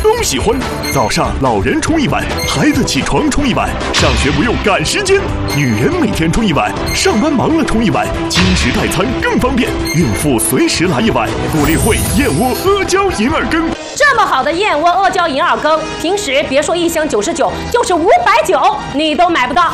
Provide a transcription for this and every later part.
都喜欢。早上老人冲一碗，孩子起床冲一碗，上学不用赶时间，女人每天冲一碗，上班忙了冲一碗，轻食代餐更方便，孕妇随时来一碗。谷粒汇燕窝阿胶银耳羹。 这么好的燕窝阿胶银耳羹，平时别说1箱99，就是590你都买不到。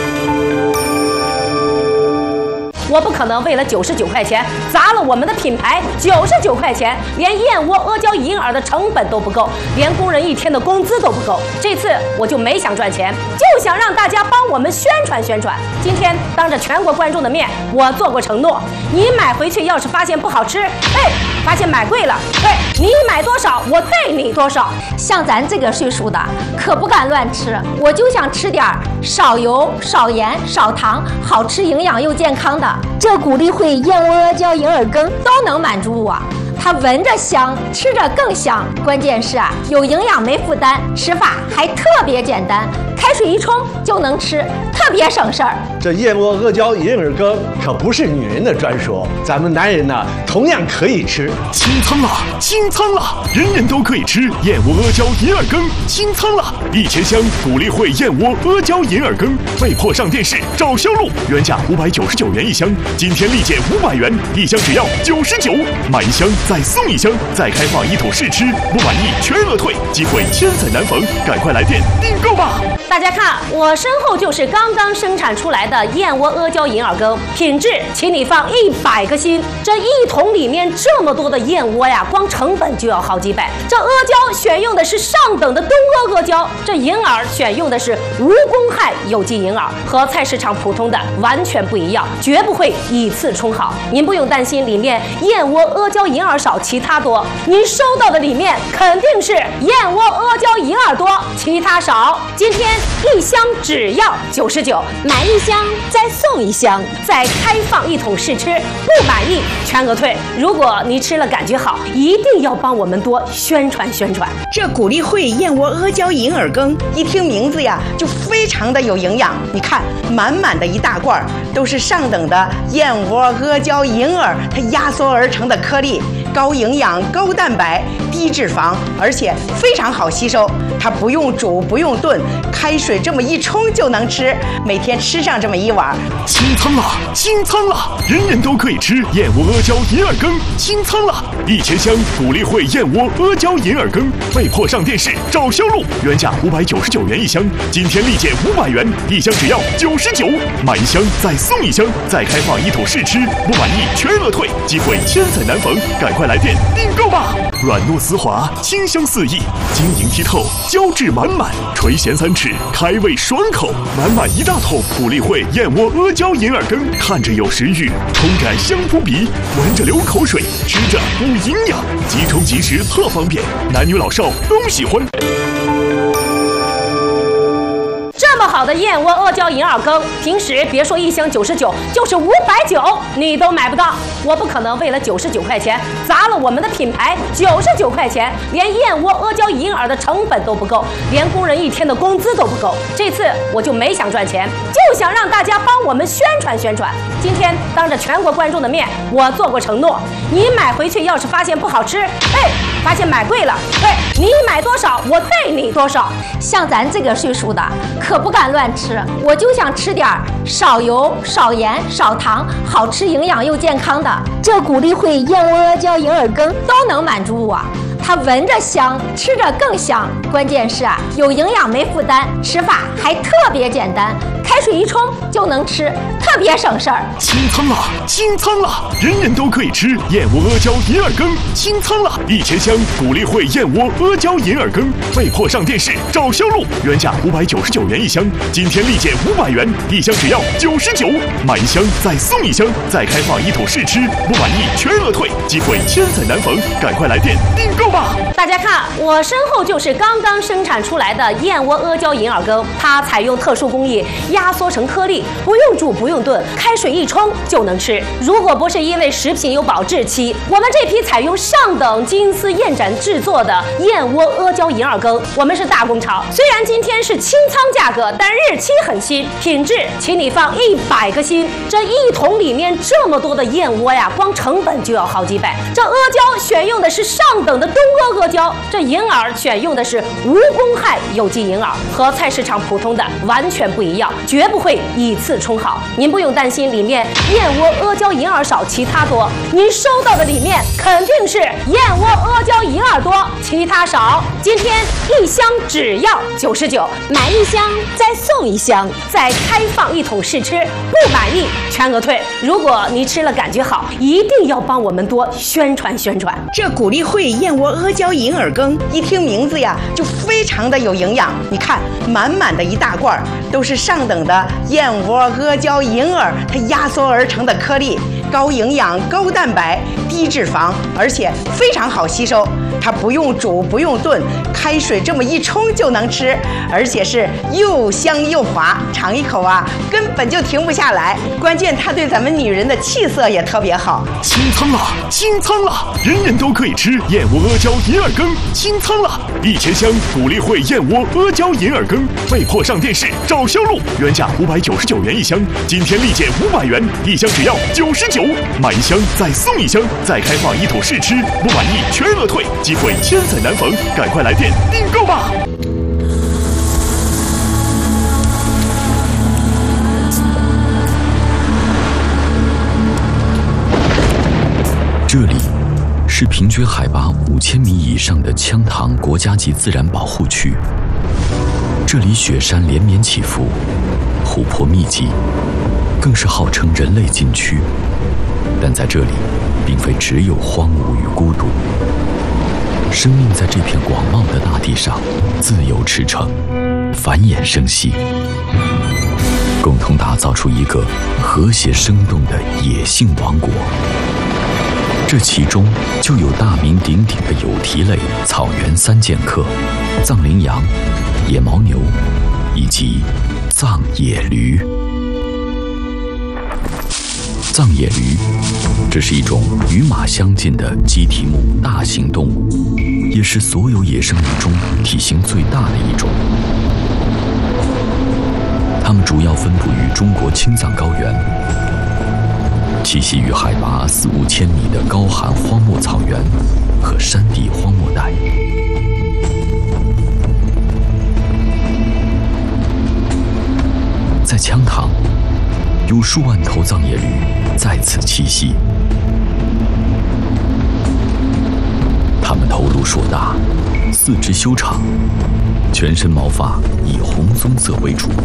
我不可能为了99块钱砸了我们的品牌，99块钱连燕窝阿胶银耳的成本都不够，连工人1天的工资都不够。这次我就没想赚钱，就想让大家帮我们宣传宣传。今天当着全国观众的面，我做过承诺，你买回去要是发现不好吃，发现买贵了，你买多少我退你多少。 像咱这个岁数的可不敢乱吃，我就想吃点少油、少盐、少糖，好吃、营养又健康的。这谷粒汇燕窝阿胶银耳羹都能满足我。它闻着香，吃着更香，关键是有营养没负担，吃法还特别简单，开水一冲就能吃，特别省事儿。 这燕窝阿胶银耳羹可不是女人的专属，咱们男人呢同样可以吃。 清仓了，清仓了，人人都可以吃燕窝阿胶银耳羹，清仓了！1000箱谷粒汇燕窝阿胶银耳羹被迫上电视找销路，原价599元1箱，今天立减500元，1箱只要99，买1箱再送1箱，再开放1土试吃，不满意全额退，机会千载难逢，赶快来电订购吧！ 大家看，我身后就是刚刚生产出来的燕窝阿胶银耳羹，品质请你放100个心。这1桶里面这么多的燕窝呀，光成本就要好几百。这阿胶选用的是上等的东阿阿胶，这银耳选用的是无公害有机银耳，和菜市场普通的完全不一样，绝不会以次充好。您不用担心里面燕窝阿胶银耳少其他多，您收到的里面肯定是燕窝阿胶银耳多其他少。今天1箱只要99， 买1箱再送1箱， 再开放1桶试吃，不满意全额退。如果你吃了感觉好，一定要帮我们多宣传宣传。 这谷粒汇燕窝阿胶银耳羹，一听名字呀就非常的有营养。你看，满满的一大罐都是上等的燕窝阿胶银耳，它压缩而成的颗粒，高营养、高蛋白、低脂肪，而且非常好吸收。它不用煮，不用炖，开水这么一冲就能吃，每天吃上这么1碗。 清仓了，清仓了，人人都可以吃燕窝阿胶银耳羹，清仓了！1000箱谷粒汇燕窝阿胶银耳羹被迫上电视找销路，原价599元1箱，今天立减500元，1箱只要99，买1箱再送1箱，再开放1土试吃，不满意全额退，机会千载难逢，赶快来电订购吧！软糯丝滑，清香四溢，晶莹剔透，胶质满满，垂涎3尺，开胃爽口，满满1大桶谷粒汇燕窝阿胶银耳羹，看着有食欲，冲着香扑鼻，闻着流口水，吃着补营养，即冲即食特方便，男女老少都喜欢。 这么好的燕窝阿胶银耳羹，平时别说1箱99，就是590你都买不到。我不可能为了99块钱砸了我们的品牌，99块钱连燕窝阿胶银耳的成本都不够，连工人1天的工资都不够。这次我就没想赚钱，就想让大家帮我们宣传宣传。今天当着全国观众的面，我做过承诺，你买回去要是发现不好吃，发现买贵了，你买多少我退你多少。 像咱这个岁数的可不敢乱吃，我就想吃点少油、少盐、少糖，好吃、营养又健康的。这谷粒汇燕窝阿胶银耳羹都能满足我。它闻着香，吃着更香，关键是有营养没负担，吃法还特别简单，开水一冲就能吃，特别省事儿。 清仓了，清仓了，人人都可以吃燕窝阿胶银耳羹，清仓了！1000箱谷粒汇燕窝阿胶银耳羹被迫上电视找销路，原价599元1箱，今天立减500元，1箱只要99，买1箱再送1箱，再开放1土试吃，不满意全额退，机会千载难逢，赶快来电订购吧！ 大家看，我身后就是刚刚生产出来的燕窝阿胶银耳羹，它采用特殊工艺， 压缩成颗粒，不用煮不用炖，开水一冲就能吃。如果不是因为食品有保质期，我们这批采用上等金丝燕盏制作的燕窝阿胶银耳羹，我们是大工厂。虽然今天是清仓价格，但日期很新，品质请你放100个心。这1桶里面这么多的燕窝呀，光成本就要好几百。这阿胶选用的是上等的东阿胶，这银耳选用的是无公害有机银耳，和菜市场普通的完全不一样，绝不会以次充好。您不用担心里面燕窝阿胶银耳少，其他多。您收到的里面肯定是燕窝阿胶银耳多，其他少。今天1箱只要99， 买1箱再送1箱， 再开放1桶试吃，不满意全额退。如果你吃了感觉好，一定要帮我们多宣传宣传。 这谷粒汇燕窝阿胶银耳羹，一听名字呀就非常的有营养。你看，满满的一大罐都是上等的燕窝阿胶银耳，它压缩而成的颗粒，高营养、高蛋白、低脂肪，而且非常好吸收。它不用煮不用炖，开水这么一冲就能吃，而且是又香又滑，尝一口啊根本就停不下来。关键它对咱们女人的气色也特别好。 清仓了，清仓了！人人都可以吃燕窝阿胶银耳羹，清仓了！1000箱谷粒汇燕窝阿胶银耳羹被迫上电视找销路，原价599元1箱，今天立减500元，1箱只要99，买1箱再送1箱，再开放1桶试吃，不满意全额退，机会千载难逢，赶快来电订购吧！ 这里是平均海拔5000米以上的羌塘国家级自然保护区，这里雪山连绵起伏，湖泊密集，更是号称人类禁区。但在这里，并非只有荒芜与孤独，生命在这片广袤的大地上自由驰骋，繁衍生息，共同打造出一个和谐生动的野性王国。这其中就有大名鼎鼎的有蹄类草原三剑客——藏羚羊、野牦牛以及藏野驴。藏野驴，这是一种与马相近的鸡蹄目大型动物，也是所有野生鱼中体型最大的一种。它们主要分布于中国青藏高原，栖息于海拔4-5千米的高寒荒漠草原和山地荒漠带。在羌塘，有数万头藏野驴在此栖息。它们头颅硕大，四肢修长，全身毛发以红棕色为主，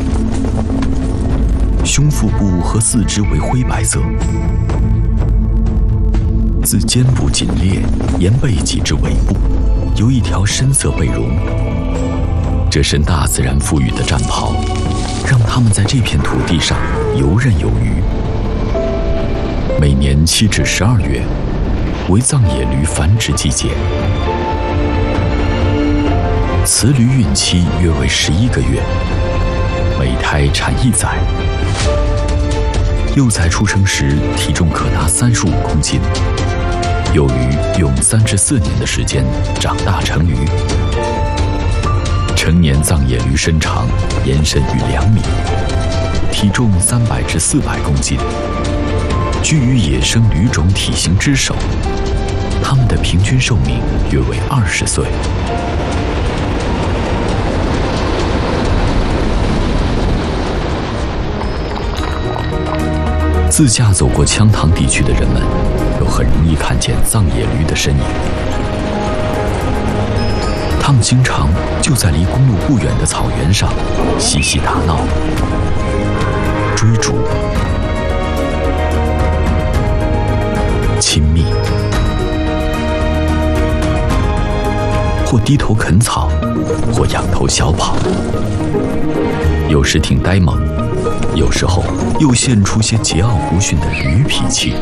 胸腹部和四肢为灰白色，自肩部紧裂沿背脊至尾部有一条深色背绒。这身大自然赋予的战袍，让它们在这片土地上游刃有余。每年7至12月为藏野驴繁殖季节，雌驴孕期约为11个月，每胎产1崽。幼崽出生时体重可达35公斤，幼驴用3至4年的时间长大成驴。成年藏野驴身长延伸逾2米，体重300至400公斤，居于野生驴种体型之首。它们的平均寿命约为20岁。自驾走过羌塘地区的人们，都很容易看见藏野驴的身影。他们经常就在离公路不远的草原上嬉戏打闹、追逐、亲密，或低头啃草，或仰头小跑，有时挺呆萌，有时候又现出些桀骜不驯的驴脾气。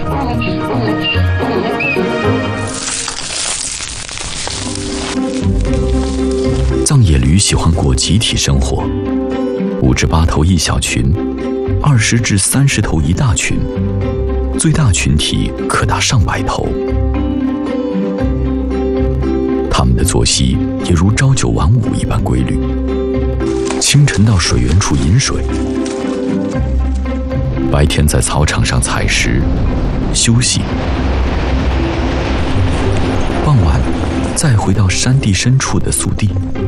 藏野驴喜欢过集体生活， 5至8头一小群，20至30头一大群，最大群体可达上百头。它们的作息也如朝九晚五一般规律，清晨到水源处饮水，白天在草场上采食、休息，傍晚再回到山地深处的宿地。